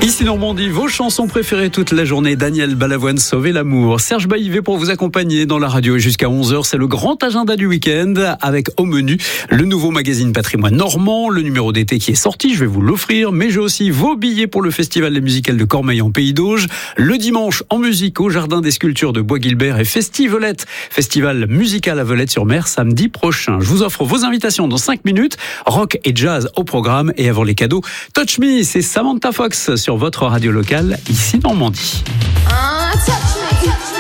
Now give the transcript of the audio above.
Ici Normandie, vos chansons préférées toute la journée. Daniel Balavoine, Sauver l'amour. Serge Baillivet pour vous accompagner dans la radio jusqu'à 11h. C'est le grand agenda du week-end avec au menu le nouveau magazine Patrimoine Normand, le numéro d'été qui est sorti, je vais vous l'offrir, mais j'ai aussi vos billets pour le festival des musicales de Cormeilles en Pays d'Auge. Le dimanche en musique au Jardin des Sculptures de Bois-Guilbert et Festivolette, festival musical à Velette-sur-Mer samedi prochain. Je vous offre vos invitations dans 5 minutes. Rock et jazz au programme et avant les cadeaux, Touch Me, c'est Samantha Fox sur votre radio locale, ici Normandie. Touch me.